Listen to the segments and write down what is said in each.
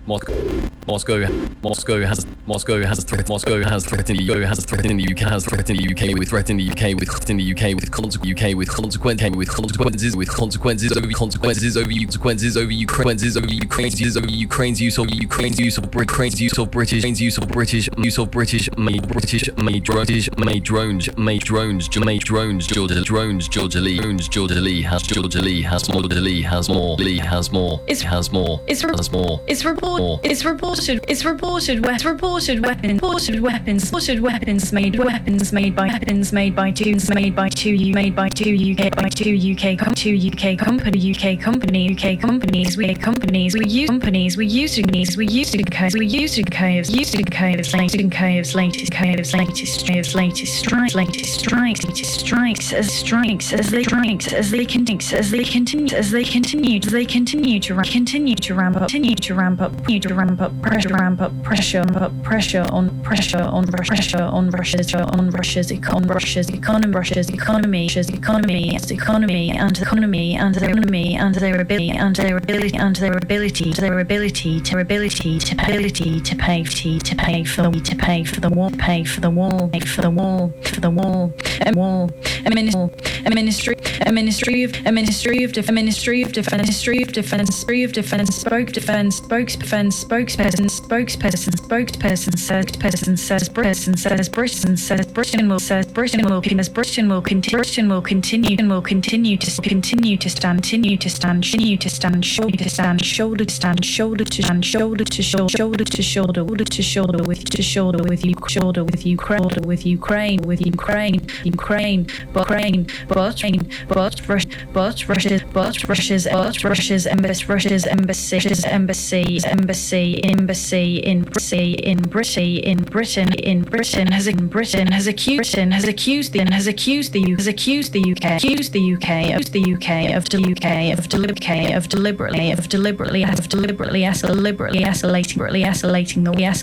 Moscow has threatened the UK with threatening the UK with consequences over Ukraine's use of British made drones. Georgia Lee has more. It's reported weapons made by two UK companies were used in Kyiv's latest strikes as they continue to ramp up pressure on Russia's economy and their ability to pay for the war. A Ministry of Defense spokesperson says Britain will continue to stand shoulder with Ukraine, but Russia's embassy in Britain has accused the UK of deliberately escalating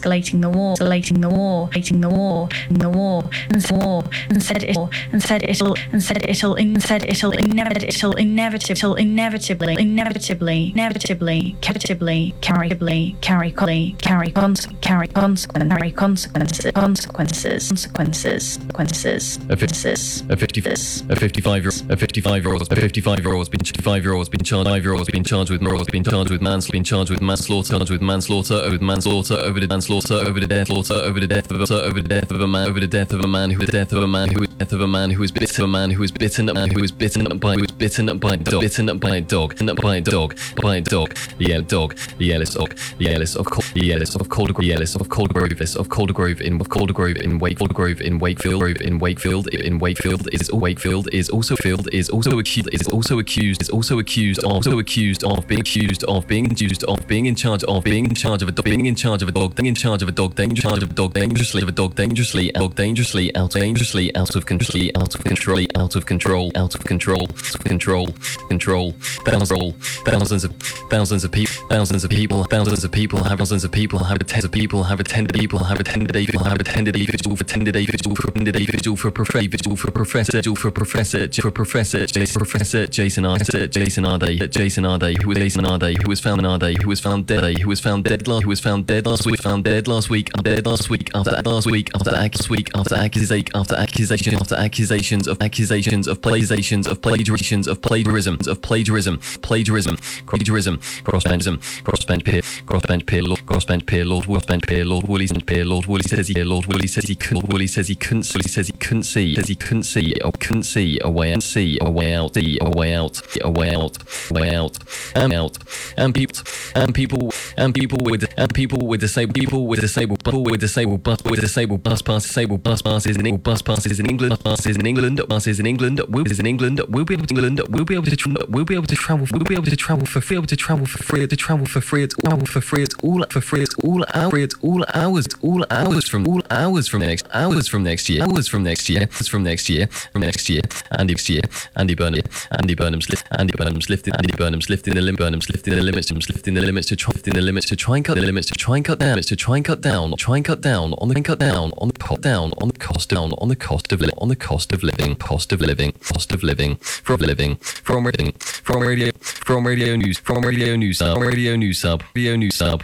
the war, and said it'll inevitably carry consequences. A 55-year-old has been charged with manslaughter over the death of a man who was bitten by a dog. The Ellis of Caldergrove in Wakefield is also accused of being in charge of a dog dangerously out of control. Thousands of people have attended a vigil for Professor Jason Arday, who was found dead last week after accusations of plagiarism. Crossbench peer Lord Woolley says he couldn't see a way out. And people with disabled bus passes in England will be able to travel for free at all hours from next year. Andy Burnham's lifting the limits to try and cut down on the cost of living. From Radio News Sub.